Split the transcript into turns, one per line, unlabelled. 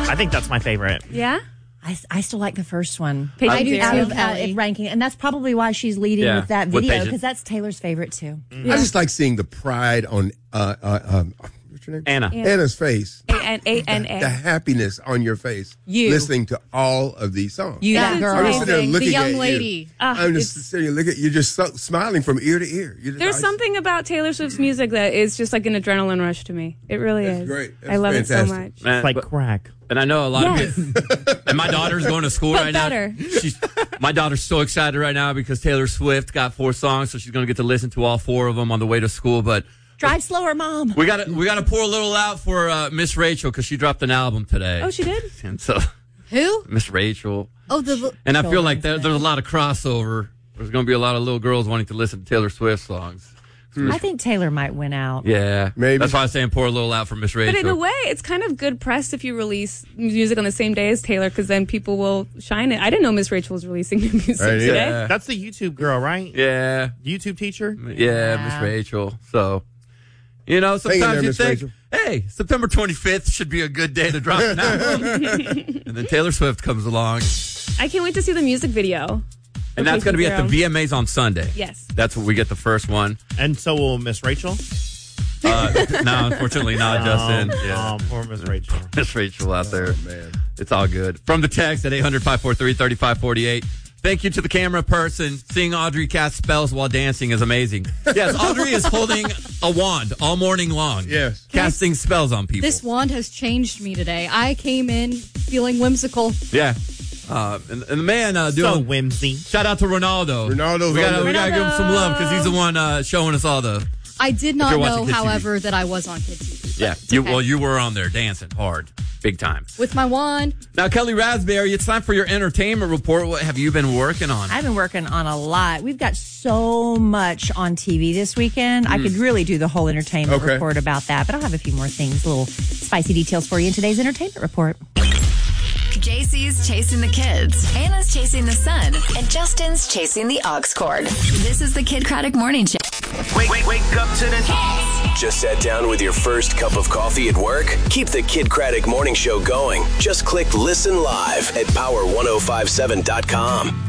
I think that's my favorite.
Yeah?
I still like the first one.
I do
out
too.
of ranking, and that's probably why she's leading with that video, because that's Taylor's favorite too.
I just like seeing the pride on what's your name? Anna's face.
A-N-A-N-A.
The happiness on your face. Listening to all of these songs.
That girl.
I'm just sitting there looking
the young
at
lady.
You. I'm just sitting there looking at you, just smiling from ear to ear.
There's something about Taylor Swift's music that is just like an adrenaline rush to me. It really is.
Great.
I love it so much.
It's like crack.
And I know a lot of people. And my daughter's going to school right
better.
now. My daughter's so excited right now because Taylor Swift got 4 songs, so she's going to get to listen to all 4 of them on the way to school. But
Drive slower, Mom.
we got to pour a little out for Miss Rachel because she dropped an album today.
Oh, she did?
And so
Who?
Miss Rachel.
Oh,
And I feel like there's a lot of crossover. There's going to be a lot of little girls wanting to listen to Taylor Swift songs.
I think Taylor might win out.
Yeah,
maybe.
That's why I was saying pour a little out for Miss Rachel.
But in a way, it's kind of good press if you release music on the same day as Taylor, because then people will shine it. I didn't know Miss Rachel was releasing new music today.
Yeah.
That's the YouTube girl, right?
Yeah.
YouTube teacher?
Yeah, Miss Rachel. So, sometimes you think, hey, September 25th should be a good day to drop an album. And then Taylor Swift comes along.
I can't wait to see the music video.
And that's going to be at the VMAs on Sunday.
Yes.
That's where we get the first one.
And so will Miss Rachel?
No, unfortunately not, Justin.
Yeah. Poor Miss Rachel.
Miss Rachel out there.
Man.
It's all good. From the text at 800-543-3548. Thank you to the camera person. Seeing Audrey cast spells while dancing is amazing. Yes, Audrey is holding a wand all morning long.
Yes.
Casting spells on people.
This wand has changed me today. I came in feeling whimsical.
Yeah. And the man doing
So whimsy.
shout out to Ronaldo.
Ronaldo's
we
on
gotta give him some love because he's the one showing us all the.
I did
If
not
you're watching
know,
Kid TV.
however, that I was on Kid TV.
Yeah,
It's okay.
you were on there dancing hard, big time.
With my wand.
Now, Kelly Raspberry, it's time for your entertainment report. What have you been working on?
I've been working on a lot. We've got so much on TV this weekend. I could really do the whole entertainment report about that, but I'll have a few more things, little spicy details for you in today's entertainment report.
JC's chasing the kids, Anna's chasing the sun, and Justin's chasing the aux cord. This is the Kid Craddock Morning Show.
Wake up to the
Kids.
Just sat down with your first cup of coffee at work? Keep the Kid Craddock Morning Show going. Just click Listen Live at power1057.com.